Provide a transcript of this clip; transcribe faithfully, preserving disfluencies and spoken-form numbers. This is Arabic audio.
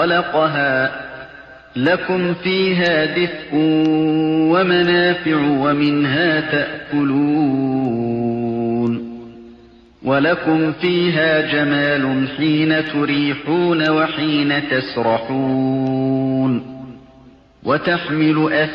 خلقها لكم فيها دفء ومنافع ومنها تأكلون ولكم فيها جمال حين تريحون وحين تسرحون وتحمل